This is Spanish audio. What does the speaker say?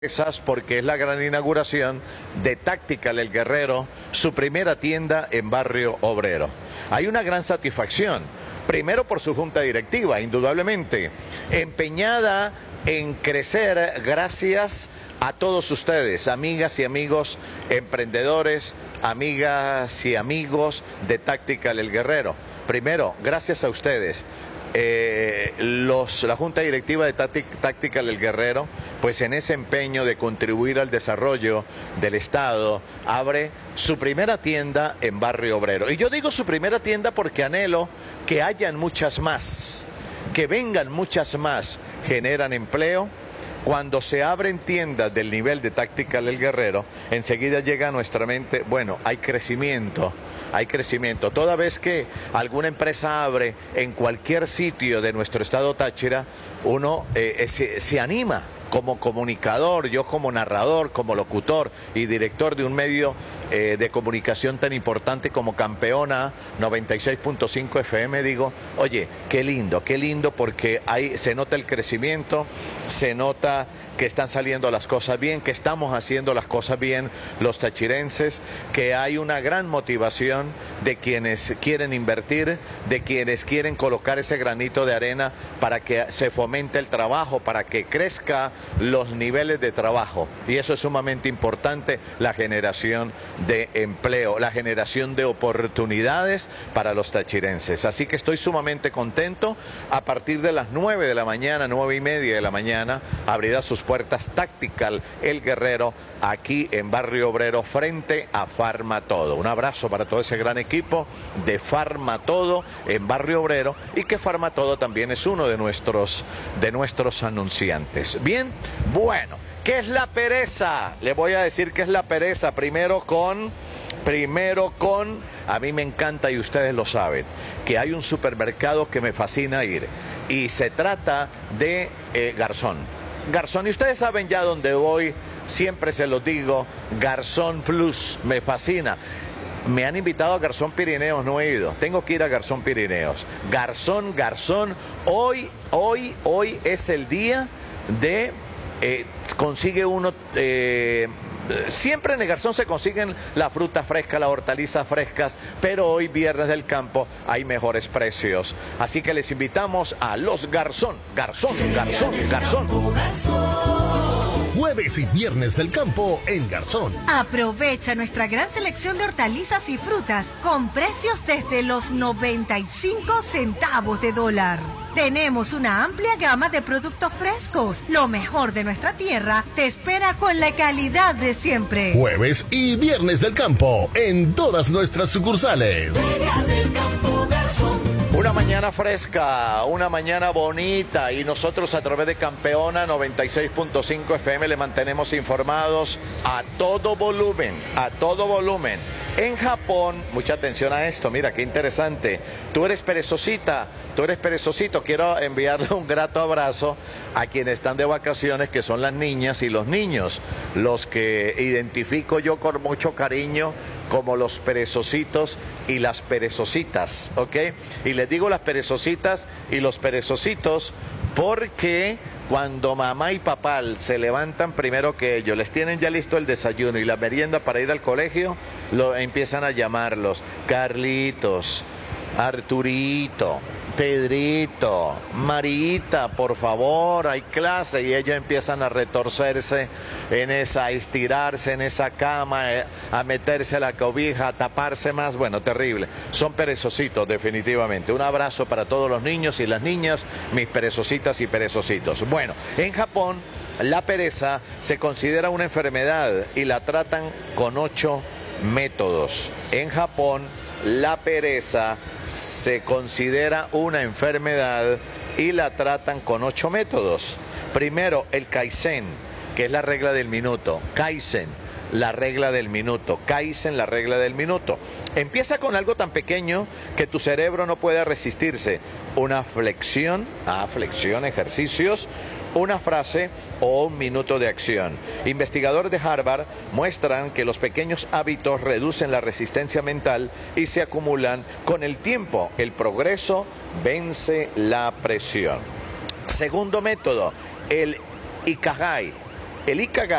Porque es la gran inauguración de Tactical El Guerrero, su primera tienda en Barrio Obrero. Hay una gran satisfacción, primero por su junta directiva, indudablemente, empeñada en crecer gracias a todos ustedes, amigas y amigos emprendedores, amigas y amigos de Tactical El Guerrero. Primero, gracias a ustedes. La Junta Directiva de Tactical El Guerrero, pues en ese empeño de contribuir al desarrollo del Estado, abre su primera tienda en Barrio Obrero. Y yo digo su primera tienda porque anhelo que hayan muchas más, que vengan muchas más, generan empleo. Cuando se abren tiendas del nivel de Tactical El Guerrero, enseguida llega a nuestra mente, bueno, hay crecimiento. Hay crecimiento. Toda vez que alguna empresa abre en cualquier sitio de nuestro estado Táchira, uno se anima como comunicador, yo como narrador, como locutor y director de un medio de comunicación tan importante como Campeona 96.5 FM, digo, oye, qué lindo, porque ahí se nota el crecimiento, se nota que están saliendo las cosas bien, que estamos haciendo las cosas bien los tachirenses, que hay una gran motivación de quienes quieren invertir, de quienes quieren colocar ese granito de arena para que se fomente el trabajo, para que crezca los niveles de trabajo. Y eso es sumamente importante, la generación de empleo, la generación de oportunidades para los tachirenses. Así que estoy sumamente contento. A partir de las 9 de la mañana, 9:30 de la mañana, abrirá sus puertas Tactical El Guerrero aquí en Barrio Obrero frente a Farmatodo. Un abrazo para todo ese gran equipo de Farmatodo en Barrio Obrero, y que Farmatodo también es uno de nuestros anunciantes. Bien, bueno, ¿qué es la pereza? Le voy a decir qué es la pereza. Primero con, a mí me encanta, y ustedes lo saben, que hay un supermercado que me fascina ir, y se trata de Garzón. Garzón, y ustedes saben ya dónde voy, siempre se los digo, Garzón Plus, me fascina. Me han invitado a Garzón Pirineos, no he ido, tengo que ir a Garzón Pirineos. Garzón, hoy es el día de, consigue uno, siempre en el Garzón se consiguen la fruta fresca, las hortalizas frescas, pero hoy, viernes del campo, hay mejores precios. Así que les invitamos a los Garzón. Jueves y viernes del campo en Garzón. Aprovecha nuestra gran selección de hortalizas y frutas con precios desde los 95 centavos de dólar. Tenemos una amplia gama de productos frescos. Lo mejor de nuestra tierra te espera con la calidad de siempre. Jueves y viernes del campo en todas nuestras sucursales. Una mañana fresca, una mañana bonita, y nosotros a través de Campeona 96.5 FM le mantenemos informados a todo volumen. En Japón, mucha atención a esto, mira qué interesante. Tú eres perezosito, quiero enviarle un grato abrazo a quienes están de vacaciones, que son las niñas y los niños, los que identifico yo con mucho cariño como los perezositos y las perezositas, ¿ok? Y les digo las perezositas y los perezositos porque cuando mamá y papá se levantan primero que ellos, les tienen ya listo el desayuno y la merienda para ir al colegio, empiezan a llamarlos Carlitos, Arturito, Pedrito, Marita, por favor, hay clase, y ellos empiezan a retorcerse a estirarse en esa cama, a meterse la cobija, a taparse más, bueno, terrible. Son perezositos, definitivamente. Un abrazo para todos los niños y las niñas, mis perezositas y perezositos. Bueno, en Japón, la pereza se considera una enfermedad y la tratan con 8 métodos. En Japón, la pereza se considera una enfermedad y la tratan con 8 métodos. Primero, el Kaizen, que es la regla del minuto. Kaizen, la regla del minuto. Kaizen, la regla del minuto. Empieza con algo tan pequeño que tu cerebro no puede resistirse. Una flexión, ejercicios, una frase o un minuto de acción. Investigadores de Harvard muestran que los pequeños hábitos reducen la resistencia mental y se acumulan con el tiempo. El progreso vence la presión. Segundo método, el Ikigai. El ICA